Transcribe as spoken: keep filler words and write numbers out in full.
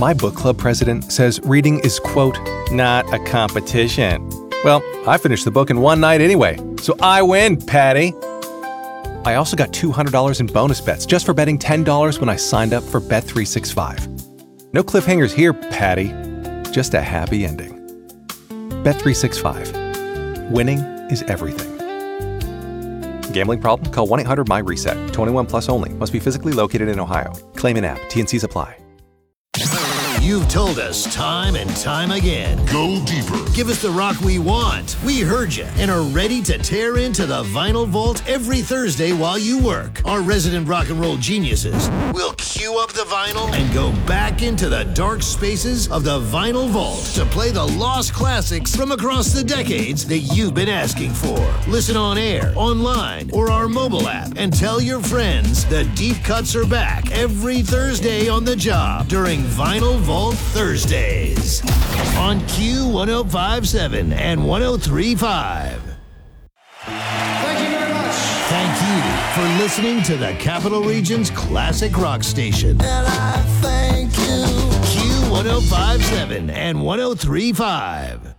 My book club president says reading is, quote, not a competition. Well, I finished the book in one night anyway, so I win, Patty. I also got two hundred dollars in bonus bets just for betting ten dollars when I signed up for Bet three sixty-five. No cliffhangers here, Patty. Just a happy ending. Bet three sixty-five. Winning is everything. Gambling problem? Call one eight hundred M Y RESET. twenty-one plus only. Must be physically located in Ohio. Claim in app. T N Cs apply. You've told us time and time again. Go deeper. Give us the rock we want. We heard you and are ready to tear into the Vinyl Vault every Thursday while you work. Our resident rock and roll geniuses will cue up the vinyl and go back into the dark spaces of the Vinyl Vault to play the lost classics from across the decades that you've been asking for. Listen on air, online, or our mobile app and tell your friends the deep cuts are back every Thursday on the job during Vinyl Vault Thursdays on Q one oh five point seven and one oh three point five. Thank you very much. Thank you for listening to the Capital Region's classic rock station. And I thank you. Q one oh five point seven and one oh three point five.